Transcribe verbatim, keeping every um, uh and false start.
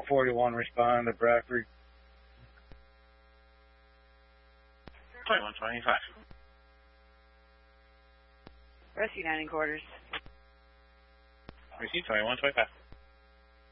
forty-one, respond to Bradford. twenty-one twenty-five. Rescue dining quarters. Receive twenty-one twenty-five.